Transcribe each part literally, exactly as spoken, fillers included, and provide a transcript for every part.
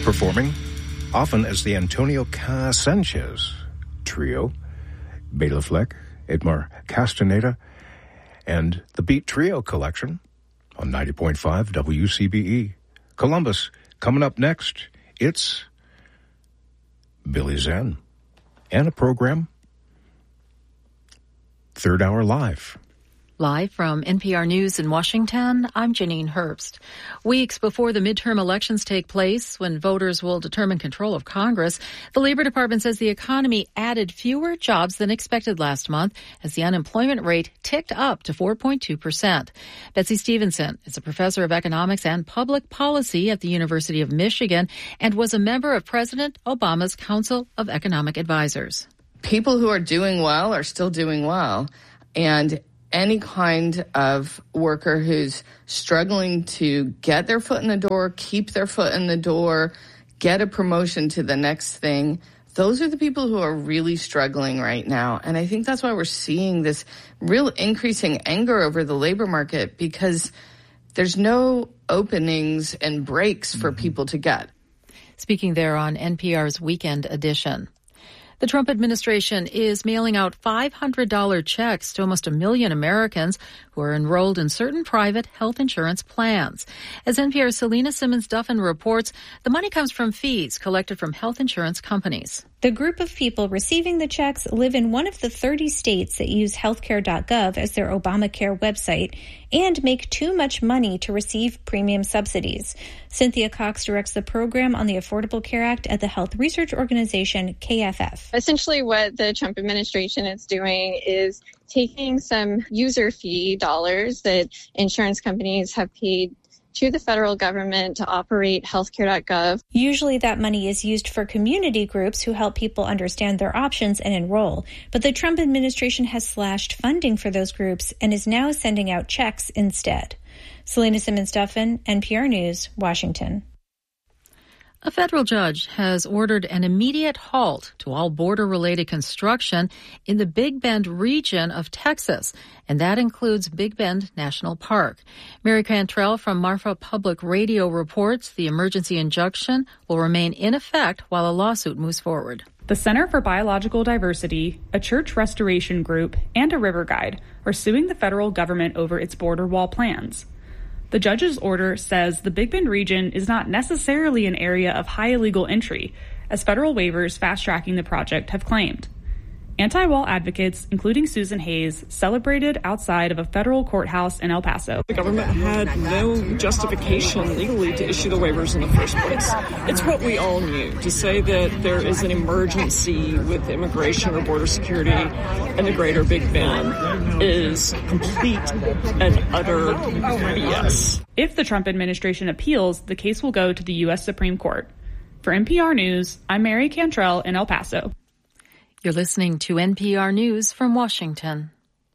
Performing often as the Antonio K. Sanchez Trio, Bela Fleck, Edmar Castaneda, and the Beat Trio Collection on ninety point five W C B E. Columbus, coming up next, it's Billy Zen and a program, Third Hour Live. Live from N P R News in Washington, I'm Janine Herbst. Weeks before the midterm elections take place, when voters will determine control of Congress, the Labor Department says the economy added fewer jobs than expected last month as the unemployment rate ticked up to four point two percent. Betsy Stevenson is a professor of economics and public policy at the University of Michigan and was a member of President Obama's Council of Economic Advisors. People who are doing well are still doing well, and any kind of worker who's struggling to get their foot in the door, keep their foot in the door, get a promotion to the next thing, those are the people who are really struggling right now. And I think that's why we're seeing this real increasing anger over the labor market, because there's no openings and breaks for mm-hmm. people to get. Speaking there on N P R's Weekend Edition. The Trump administration is mailing out five hundred dollars checks to almost a million Americans who are enrolled in certain private health insurance plans. As N P R's Selena Simmons-Duffin reports, the money comes from fees collected from health insurance companies. The group of people receiving the checks live in one of the thirty states that use healthcare dot gov as their Obamacare website and make too much money to receive premium subsidies. Cynthia Cox directs the program on the Affordable Care Act at the health research organization K F F. Essentially what the Trump administration is doing is taking some user fee dollars that insurance companies have paid to the federal government to operate healthcare dot gov. Usually that money is used for community groups who help people understand their options and enroll. But the Trump administration has slashed funding for those groups and is now sending out checks instead. Selena Simmons-Duffin, N P R News, Washington. A federal judge has ordered an immediate halt to all border-related construction in the Big Bend region of Texas, and that includes Big Bend National Park. Mary Cantrell from Marfa Public Radio reports the emergency injunction will remain in effect while a lawsuit moves forward. The Center for Biological Diversity, a church restoration group, and a river guide are suing the federal government over its border wall plans. The judge's order says the Big Bend region is not necessarily an area of high illegal entry, as federal waivers fast-tracking the project have claimed. Anti-wall advocates, including Susan Hayes, celebrated outside of a federal courthouse in El Paso. The government had no justification legally to issue the waivers in the first place. It's what we all knew. To say that there is an emergency with immigration or border security in the greater Big Bend is complete and utter B S. If the Trump administration appeals, the case will go to the U S Supreme Court. For N P R News, I'm Mary Cantrell in El Paso. You're listening to N P R News from Washington.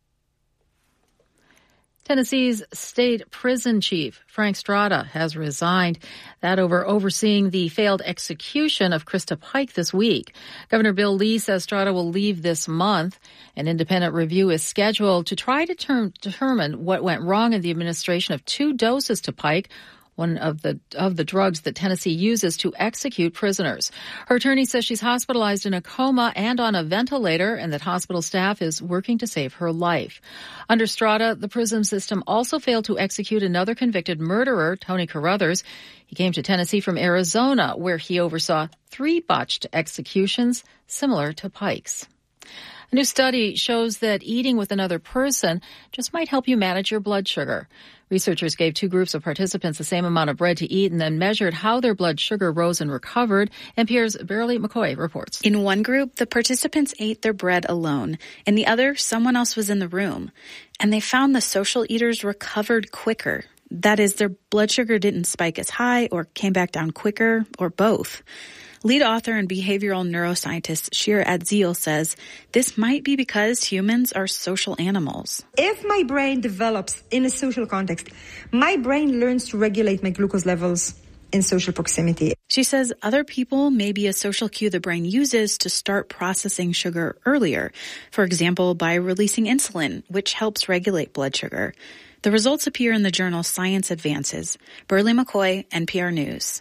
Tennessee's state prison chief, Frank Strada, has resigned. That over overseeing the failed execution of Krista Pike this week. Governor Bill Lee says Strada will leave this month. An independent review is scheduled to try to term, determine what went wrong in the administration of two doses to Pike, one of the of the drugs that Tennessee uses to execute prisoners. Her attorney says she's hospitalized in a coma and on a ventilator, and that hospital staff is working to save her life. Under Strada, the prison system also failed to execute another convicted murderer, Tony Carruthers. He came to Tennessee from Arizona, where he oversaw three botched executions similar to Pike's. A new study shows that eating with another person just might help you manage your blood sugar. Researchers gave two groups of participants the same amount of bread to eat and then measured how their blood sugar rose and recovered. N P R's Beverly McCoy reports. In one group, the participants ate their bread alone. In the other, someone else was in the room. And they found the social eaters recovered quicker. That is, their blood sugar didn't spike as high or came back down quicker, or both. Lead author and behavioral neuroscientist Shira Adzil says this might be because humans are social animals. If my brain develops in a social context, my brain learns to regulate my glucose levels in social proximity. She says other people may be a social cue the brain uses to start processing sugar earlier, for example, by releasing insulin, which helps regulate blood sugar. The results appear in the journal Science Advances. Beverly McCoy, N P R News.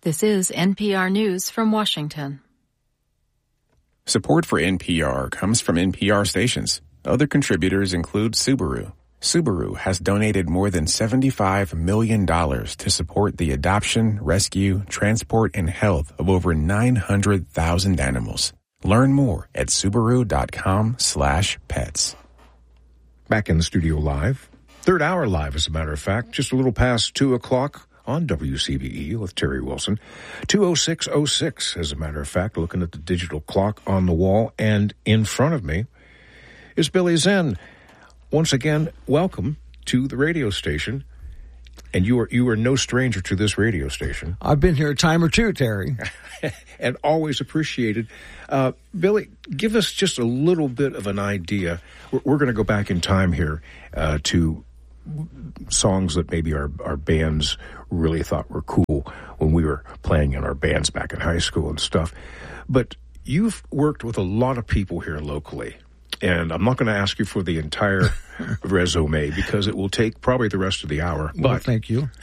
This is N P R News from Washington. Support for N P R comes from N P R stations. Other contributors include Subaru. Subaru has donated more than seventy-five million dollars to support the adoption, rescue, transport, and health of over nine hundred thousand animals. Learn more at Subaru.com slash pets. Back in the studio live. Third hour live, as a matter of fact. Just a little past two o'clock on W C B E with Terry Wilson. two oh six oh six, as a matter of fact, looking at the digital clock on the wall. And in front of me is Billy Zen. Once again, welcome to the radio station. And you are you are no stranger to this radio station. I've been here a time or two, Terry. And always appreciated. Uh, Billy, give us just a little bit of an idea. We're, we're going to go back in time here uh, to songs that maybe our, our bands really thought were cool when we were playing in our bands back in high school and stuff. But you've worked with a lot of people here locally. And I'm not going to ask you for the entire resume because it will take probably the rest of the hour. Well, but thank you.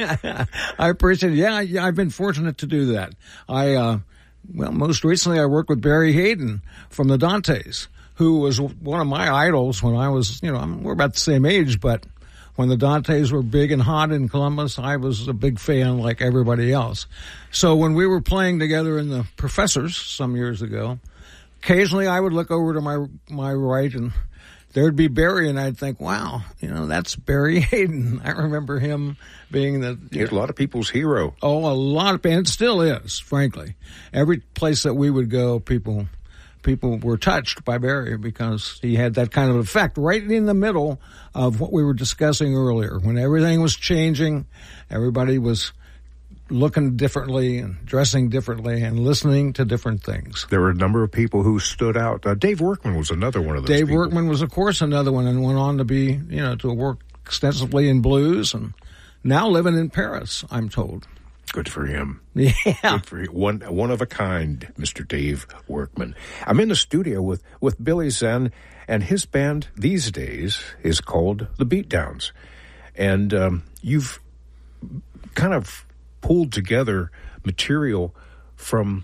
I appreciate it. Yeah, yeah, I've been fortunate to do that. I, uh, well, most recently I worked with Barry Hayden from the Dantes, who was one of my idols when I was, you know, I'm, we're about the same age, but when the Dantes were big and hot in Columbus, I was a big fan like everybody else. So when we were playing together in the Professors some years ago, occasionally I would look over to my my right and there'd be Barry, and I'd think, wow, you know, that's Barry Hayden. I remember him being the... He's a lot of people's hero. Oh, a lot of... And still is, frankly. Every place that we would go, people people were touched by Barry because he had that kind of effect right in the middle of what we were discussing earlier. When everything was changing, everybody was looking differently and dressing differently and listening to different things. There were a number of people who stood out. Uh, Dave Workman was another one of those Dave people. Workman was, of course, another one, and went on to be, you know, to work extensively in blues and now living in Paris, I'm told. Good for him. Yeah. Good for him. One, one of a kind, Mister Dave Workman. I'm in the studio with, with Billy Zen, and his band these days is called The Beatdowns. And um, you've kind of pulled together material from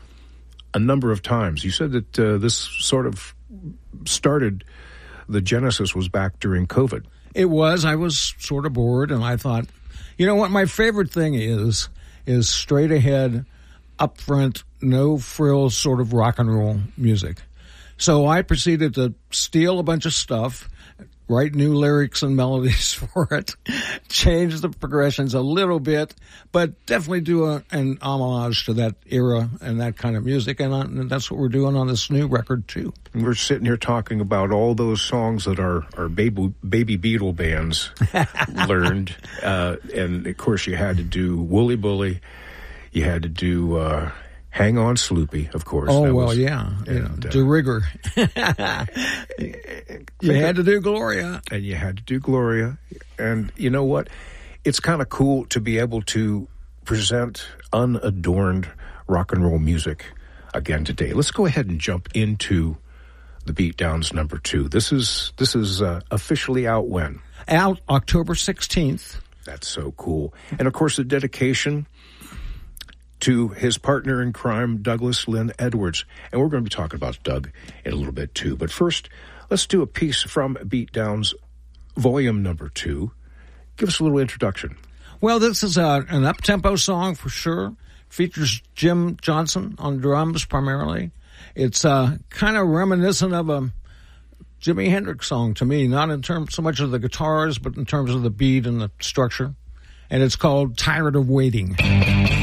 a number of times. You said that uh, this sort of started, the genesis was back during COVID. It was. I was sort of bored, and I thought, you know what my favorite thing is, is straight ahead, upfront, no frills sort of rock and roll music. So I proceeded to steal a bunch of stuff, write new lyrics and melodies for it, change the progressions a little bit, but definitely do a, an homage to that era and that kind of music, and, uh, and that's what we're doing on this new record, too. And we're sitting here talking about all those songs that our, our baby, baby Beatle bands learned, uh, and, of course, you had to do Wooly Bully, you had to do... Uh, Hang On Sloopy, of course. Oh, that well, was, yeah. And, you know, uh, de rigor. You had to do Gloria. And you had to do Gloria. And you know what? It's kind of cool to be able to present unadorned rock and roll music again today. Let's go ahead and jump into the Beatdowns number two. This is, this is uh, officially out when? Out October sixteenth. That's so cool. And, of course, the dedication to his partner in crime, Douglas Lynn Edwards. And we're going to be talking about Doug in a little bit, too. But first, let's do a piece from Beatdowns, volume number two. Give us a little introduction. Well, this is a, an up-tempo song for sure. Features Jim Johnson on drums primarily. It's uh, kind of reminiscent of a Jimi Hendrix song to me, not in terms so much of the guitars, but in terms of the beat and the structure. And it's called Tired of Waiting.